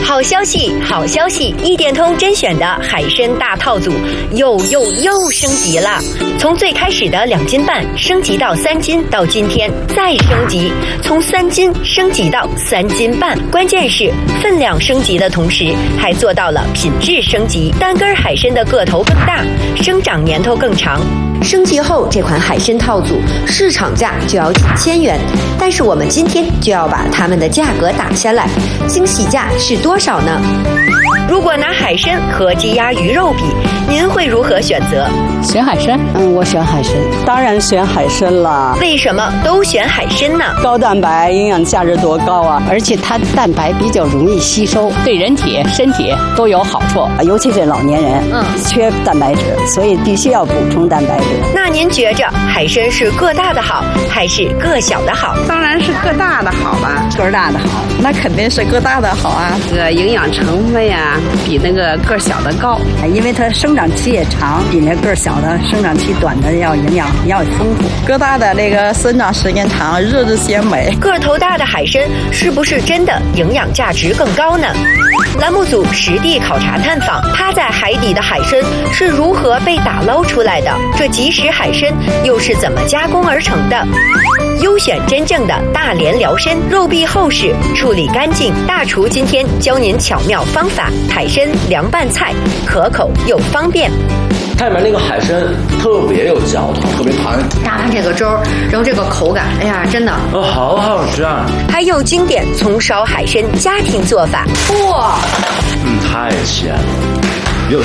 好消息，好消息！一点通甄选的海参大套组又升级了，从最开始的2斤半升级到3斤，到今天再升级，从3斤升级到3斤半。关键是分量升级的同时，还做到了品质升级，单根海参的个头更大，生长年头更长。升级后，这款海参套组市场价就要几千元，但是我们今天就要把它们的价格打下来，惊喜价是多少呢？如果拿海参和鸡鸭鱼肉比，您会如何选择？ 选海参。 我选海参，当然选海参了。 为什么都选海参呢？ 高蛋白，营养价值多高啊！ 而且它蛋白比较容易吸收，对人体身体都有好处。 尤其是老年人，缺蛋白质，所以必须要补充蛋白质。 那您觉着海参是个大的好，还是个小的好？ 当然是个大的好吧， 个大的好， 那肯定是个大的好啊。这个营养成分呀，比那个个小的高， 因为它生长期也长，比那个小的生长期短的要营养要丰富。 个大的那个生长时间长，日鲜美。 个头大的海参是不是真的营养价值更高呢？栏目组实地考察探访，趴在海底的海参是如何被打捞出来的？这即食海参又是怎么加工而成的？优选真正的大连辽参，肉壁厚实，处理干净。大厨今天教您巧妙方法，海参凉拌菜，可口又方便。 它里面那个海参特别有嚼头，特别弹。 搭完这个粥，然后这个口感，哎呀，真的， 好好吃啊！ 还有经典葱烧海参家庭做法，哇， 太鲜了，有，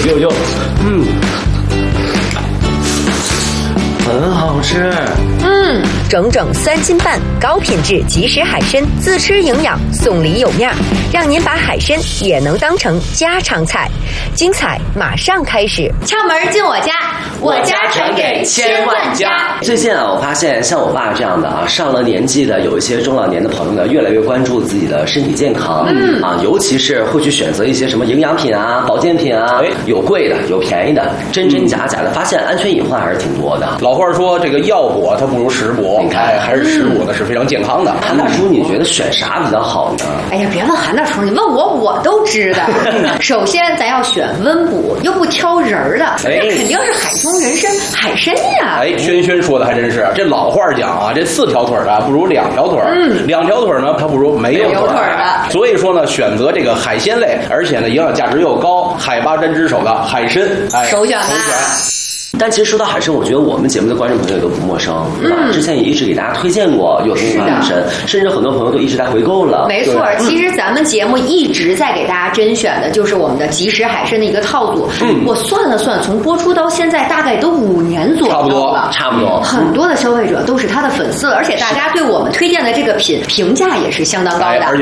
很好吃。 整整3斤半，高品质即食海参，自吃营养，送礼有面，让您把海参也能当成家常菜。精彩马上开始， 敲门进我家，我家传给千万家。 最近我发现像我爸这样的上了年纪的，有一些中老年的朋友呢，越来越关注自己的身体健康，尤其是会去选择一些什么营养品啊、保健品啊，有贵的，有便宜的，真假的，发现安全隐患还是挺多的。 老话说这个药补它不如食补， 你看还是食补的是非常健康的。 韩大叔，你觉得选啥比较好呢？ 哎呀，别问韩大叔，你问我都知道。首先咱要选温补又不挑人的，那肯定是海中人参海参呀。 轩说的还真是，这老话讲啊，这4条腿的不如2条腿，2条腿呢它不如没有腿的。所以说呢，选择这个海鲜类，而且呢营养价值又高，海拔针之首的海参， 首选吧。 但其实说到海参，我觉得我们节目的观众朋友也都不陌生，对吧？之前也一直给大家推荐过有中华海参，甚至很多朋友都一直在回购了。 没错，其实咱们节目一直在给大家甄选的就是我们的即食海参的一个套组。我算了算，从播出到现在大概都5年左右了， 差不多。 很多的消费者都是他的粉丝，而且大家对我们推荐的这个评价也是相当高的。 而且